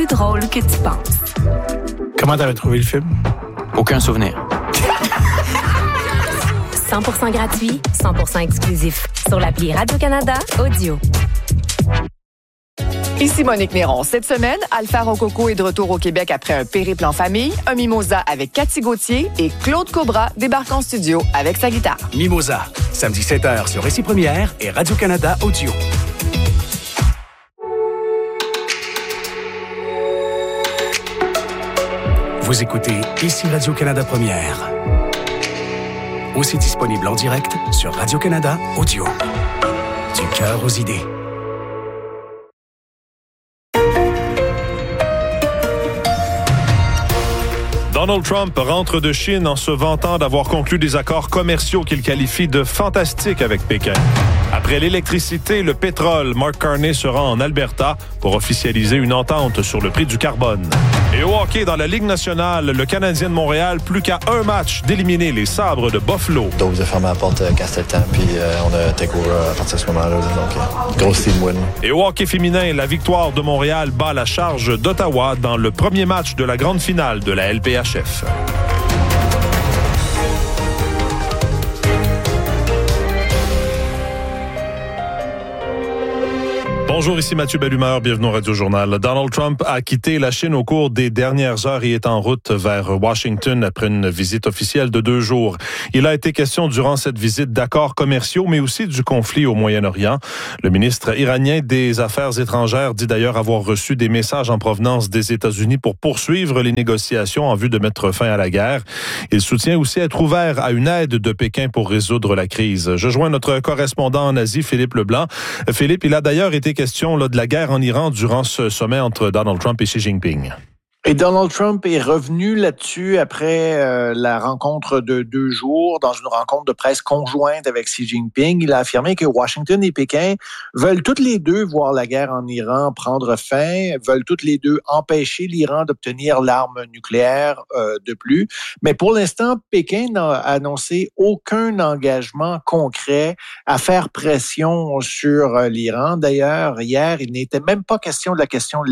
plus drôle que tu penses. Comment t'avais trouvé le film? Aucun souvenir. 100% gratuit, 100% exclusif. Sur l'appli Radio-Canada Audio. Ici Monique Néron. Cette semaine, Alpha Rococo est de retour au Québec après un périple en famille, un mimosa avec Cathy Gauthier et Claude Cobra débarque en studio avec sa guitare. Mimosa, samedi 7h sur Récit Première et Radio-Canada Audio. Vous écoutez Ici Radio-Canada Première. Aussi disponible en direct sur Radio-Canada Audio. Du cœur aux idées. Donald Trump rentre de Chine en se vantant d'avoir conclu des accords commerciaux qu'il qualifie de fantastiques avec Pékin. Après l'électricité et le pétrole, Mark Carney se rend en Alberta pour officialiser une entente sur le prix du carbone. Et au hockey, dans la Ligue nationale, le Canadien de Montréal, plus qu'à un match d'éliminer les Sabres de Buffalo. Dove a fermé la porte quand c'était le temps, puis on a take over à partir de ce moment-là. Donc, grosse team win. Et au hockey féminin, la victoire de Montréal bat la charge d'Ottawa dans le premier match de la grande finale de la LPHF. Bonjour, ici Mathieu Bellumeur, bienvenue au Radio-Journal. Donald Trump a quitté la Chine au cours des dernières heures et est en route vers Washington après une visite officielle de 2 jours. Il a été question durant cette visite d'accords commerciaux, mais aussi du conflit au Moyen-Orient. Le ministre iranien des Affaires étrangères dit d'ailleurs avoir reçu des messages en provenance des États-Unis pour poursuivre les négociations en vue de mettre fin à la guerre. Il soutient aussi être ouvert à une aide de Pékin pour résoudre la crise. Je joins notre correspondant en Asie, Philippe Leblanc. Philippe, il a d'ailleurs été question de la guerre en Iran durant ce sommet entre Donald Trump et Xi Jinping. Et Donald Trump est revenu là-dessus après la rencontre de 2 jours, dans une rencontre de presse conjointe avec Xi Jinping. Il a affirmé que Washington et Pékin veulent toutes les deux voir la guerre en Iran prendre fin, veulent toutes les deux empêcher l'Iran d'obtenir l'arme nucléaire de plus. Mais pour l'instant, Pékin n'a annoncé aucun engagement concret à faire pression sur l'Iran. D'ailleurs, hier, il n'était même pas question de la question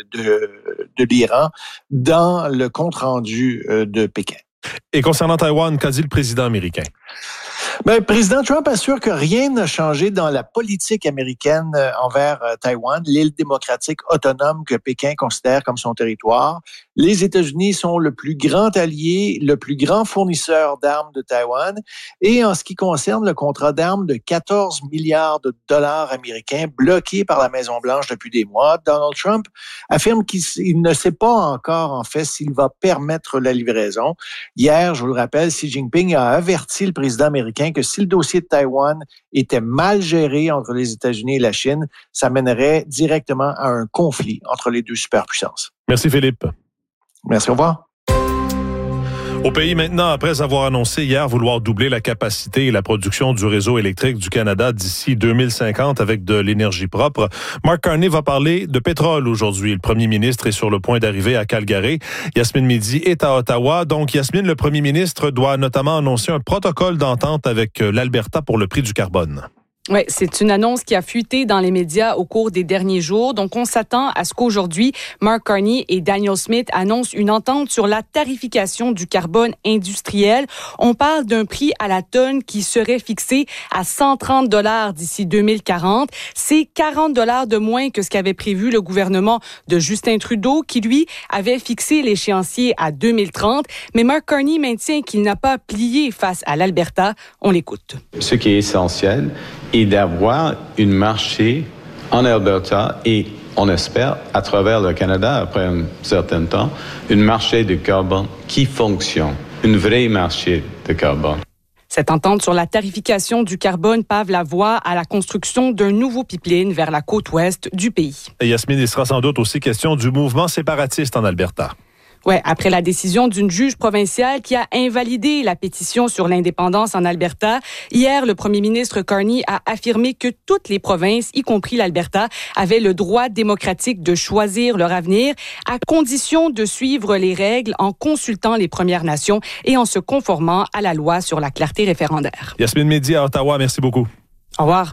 de l'Iran dans le compte-rendu de Pékin. Et concernant Taïwan, qu'a dit le président américain? Le président Trump assure que rien n'a changé dans la politique américaine envers Taïwan, l'île démocratique autonome que Pékin considère comme son territoire. Les États-Unis sont le plus grand allié, le plus grand fournisseur d'armes de Taïwan. Et en ce qui concerne le contrat d'armes de 14 milliards de dollars américains bloqué par la Maison-Blanche depuis des mois, Donald Trump affirme qu'il ne sait pas encore, en fait, s'il va permettre la livraison. Hier, je vous le rappelle, Xi Jinping a averti le président américain que si le dossier de Taïwan était mal géré entre les États-Unis et la Chine, ça mènerait directement à un conflit entre les deux superpuissances. Merci Philippe. Merci, au revoir. Au pays maintenant, après avoir annoncé hier vouloir doubler la capacité et la production du réseau électrique du Canada d'ici 2050 avec de l'énergie propre, Mark Carney va parler de pétrole aujourd'hui. Le premier ministre est sur le point d'arriver à Calgary. Yasmine Midi est à Ottawa. Donc, Yasmine, le premier ministre doit notamment annoncer un protocole d'entente avec l'Alberta pour le prix du carbone. Oui, c'est une annonce qui a fuité dans les médias au cours des derniers jours. Donc, on s'attend à ce qu'aujourd'hui, Mark Carney et Danielle Smith annoncent une entente sur la tarification du carbone industriel. On parle d'un prix à la tonne qui serait fixé à 130 $ d'ici 2040. C'est 40 $ de moins que ce qu'avait prévu le gouvernement de Justin Trudeau, qui, lui, avait fixé l'échéancier à 2030. Mais Mark Carney maintient qu'il n'a pas plié face à l'Alberta. On l'écoute. Ce qui est essentiel est d'avoir un marché en Alberta et, on espère, à travers le Canada, après un certain temps, un marché de carbone qui fonctionne, un vrai marché de carbone. Cette entente sur la tarification du carbone pave la voie à la construction d'un nouveau pipeline vers la côte ouest du pays. Et Yasmine, il sera sans doute aussi question du mouvement séparatiste en Alberta. Ouais, après la décision d'une juge provinciale qui a invalidé la pétition sur l'indépendance en Alberta, hier, le premier ministre Carney a affirmé que toutes les provinces, y compris l'Alberta, avaient le droit démocratique de choisir leur avenir, à condition de suivre les règles en consultant les Premières Nations et en se conformant à la loi sur la clarté référendaire. Yasmine Midi à Ottawa, merci beaucoup. Au revoir.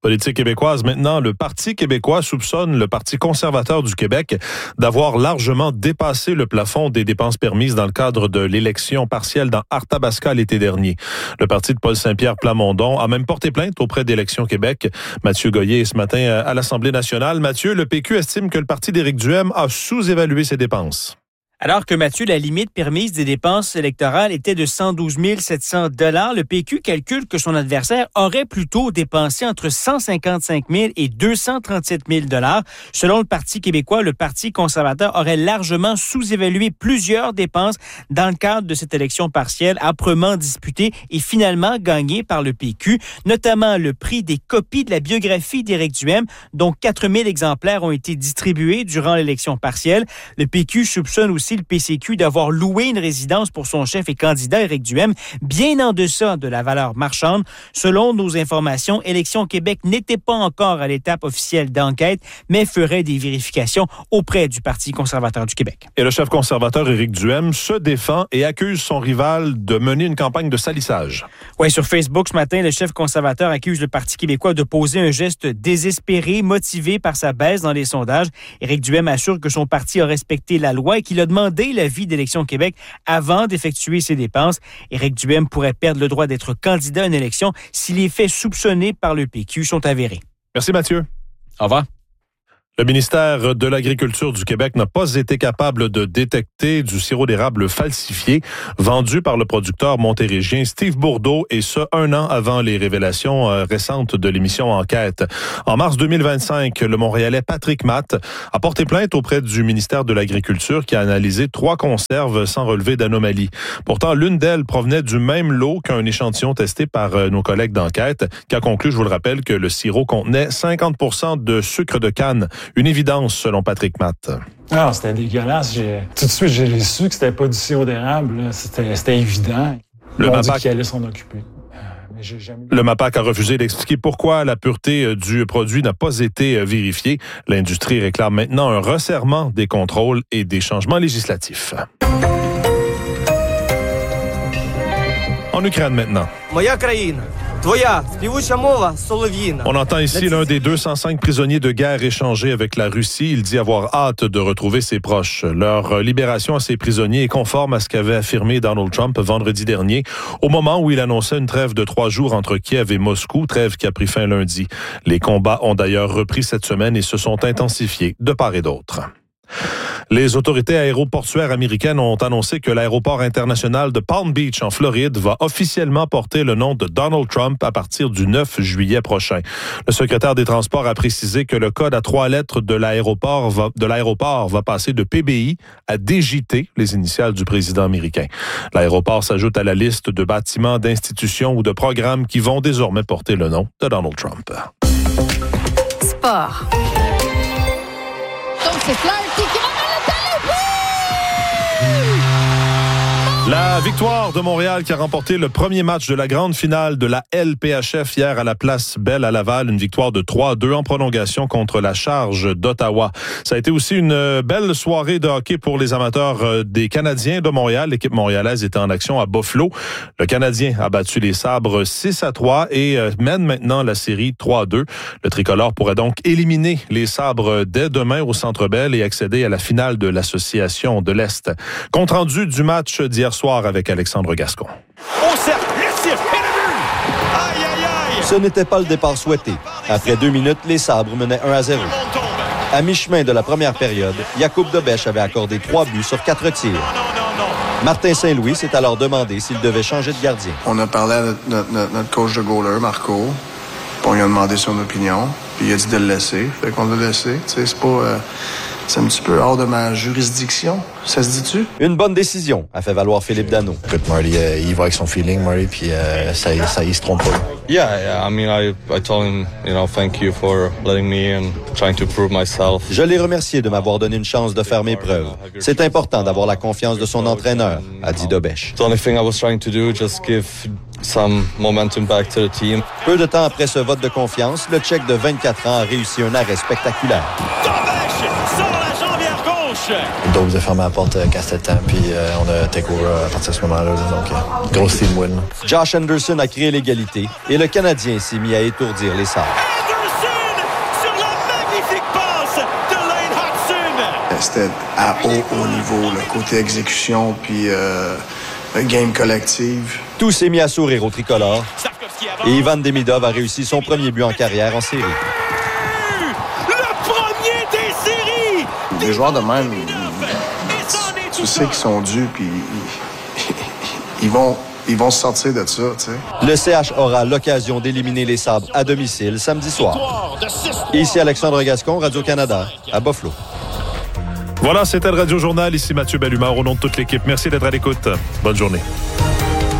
Politique québécoise maintenant, le Parti québécois soupçonne le Parti conservateur du Québec d'avoir largement dépassé le plafond des dépenses permises dans le cadre de l'élection partielle dans Arthabasca l'été dernier. Le parti de Paul Saint-Pierre Plamondon a même porté plainte auprès d'Élections Québec. Mathieu Goyer est ce matin à l'Assemblée nationale. Mathieu, le PQ estime que le parti d'Éric Duhaime a sous-évalué ses dépenses. Alors que, Mathieu, la limite permise des dépenses électorales était de 112 700 $, le PQ calcule que son adversaire aurait plutôt dépensé entre 155 000 et 237 000 $. Selon le Parti québécois, le Parti conservateur aurait largement sous-évalué plusieurs dépenses dans le cadre de cette élection partielle âprement disputée et finalement gagnée par le PQ, notamment le prix des copies de la biographie d'Éric Duhaime, dont 4 000 exemplaires ont été distribués durant l'élection partielle. Le PQ soupçonne aussi le PCQ d'avoir loué une résidence pour son chef et candidat Éric Duhaime, bien en deçà de la valeur marchande. Selon nos informations, Élections Québec n'était pas encore à l'étape officielle d'enquête, mais ferait des vérifications auprès du Parti conservateur du Québec. Et le chef conservateur Éric Duhaime se défend et accuse son rival de mener une campagne de salissage. Oui, sur Facebook ce matin, le chef conservateur accuse le Parti québécois de poser un geste désespéré, motivé par sa baisse dans les sondages. Éric Duhaime assure que son parti a respecté la loi et qu'il a demandé l'avis d'Élections Québec avant d'effectuer ses dépenses. Éric Duhaime pourrait perdre le droit d'être candidat à une élection si les faits soupçonnés par le PQ sont avérés. Merci Mathieu. Au revoir. Le ministère de l'Agriculture du Québec n'a pas été capable de détecter du sirop d'érable falsifié vendu par le producteur montérégien Steve Bourdeau, et ce, 1 an avant les révélations récentes de l'émission Enquête. En mars 2025, le Montréalais Patrick Matt a porté plainte auprès du ministère de l'Agriculture qui a analysé 3 conserves sans relever d'anomalie. Pourtant, l'une d'elles provenait du même lot qu'un échantillon testé par nos collègues d'Enquête, qui a conclu, je vous le rappelle, que le sirop contenait 50% de sucre de canne. Une évidence, selon Patrick Matt. Ah, c'était dégueulasse. Tout de suite, j'ai su que c'était pas du sirop d'érable. C'était évident. Le MAPAC qui allait s'en occuper. Le MAPAC a refusé d'expliquer pourquoi la pureté du produit n'a pas été vérifiée. L'industrie réclame maintenant un resserrement des contrôles et des changements législatifs. En Ukraine maintenant. On entend ici l'un des 205 prisonniers de guerre échangés avec la Russie. Il dit avoir hâte de retrouver ses proches. Leur libération à ces prisonniers est conforme à ce qu'avait affirmé Donald Trump vendredi dernier, au moment où il annonçait une trêve de 3 jours entre Kiev et Moscou, trêve qui a pris fin lundi. Les combats ont d'ailleurs repris cette semaine et se sont intensifiés de part et d'autre. Les autorités aéroportuaires américaines ont annoncé que l'aéroport international de Palm Beach en Floride va officiellement porter le nom de Donald Trump à partir du 9 juillet prochain. Le secrétaire des Transports a précisé que le code à 3 lettres de l'aéroport va passer de PBI à DJT, les initiales du président américain. L'aéroport s'ajoute à la liste de bâtiments, d'institutions ou de programmes qui vont désormais porter le nom de Donald Trump. Sport. Donc c'est Flaherty qui ramène le La victoire de Montréal qui a remporté le premier match de la grande finale de la LPHF hier à la Place Belle à Laval. Une victoire de 3-2 en prolongation contre la Charge d'Ottawa. Ça a été aussi une belle soirée de hockey pour les amateurs des Canadiens de Montréal. L'équipe montréalaise était en action à Buffalo. Le Canadien a battu les Sabres 6-3 et mène maintenant la série 3-2. Le tricolore pourrait donc éliminer les Sabres dès demain au Centre Bell et accéder à la finale de l'Association de l'Est. Compte rendu du match d'hier soir avec Alexandre Gascon. Au cercle, le tir, et le but! Aïe, aïe, aïe! Ce n'était pas le départ souhaité. Après 2 minutes, les Sabres menaient 1-0. À mi-chemin de la première période, Jakub Dobeš avait accordé 3 buts sur 4 tirs. Martin Saint-Louis s'est alors demandé s'il devait changer de gardien. On a parlé à notre coach de goaler, Marco. On lui a demandé son opinion. Puis il a dit de le laisser. Fait qu'on l'a laissé. Tu sais, c'est pas... c'est un petit peu hors de ma juridiction. Ça se dit-tu? Une bonne décision, a fait valoir Philippe Danault. Écoute, Marty, il va avec son feeling, Marty, puis ça, il se trompe pas. Yeah, I mean, I told him, thank you for letting me and trying to prove myself. Je l'ai remercié de m'avoir donné une chance de faire mes preuves. C'est important d'avoir la confiance de son entraîneur, a dit Dobeš. The only thing I was trying to do, just give some momentum back to the team. Peu de temps après ce vote de confiance, le Tchèque de 24 ans a réussi un arrêt spectaculaire. Il doit vous fermer la porte casse-temps, puis on a take-over à partir de ce moment-là. Donc, grosse team win. Josh Anderson a créé l'égalité et le Canadien s'est mis à étourdir les Sabres. c'était à haut niveau, le côté exécution, puis game collective. Tout s'est mis à sourire au tricolore. Et Ivan Demidov a réussi son premier but en carrière en série. Le premier des séries! Des joueurs de même, tu sais qu'ils sont dus, puis ils vont se sortir de ça, tu sais. Le CH aura l'occasion d'éliminer les Sabres à domicile samedi soir. Ici Alexandre Gascon, Radio-Canada, à Buffalo. Voilà, c'était le Radio Journal. Ici Mathieu Bellumeur, au nom de toute l'équipe. Merci d'être à l'écoute. Bonne journée.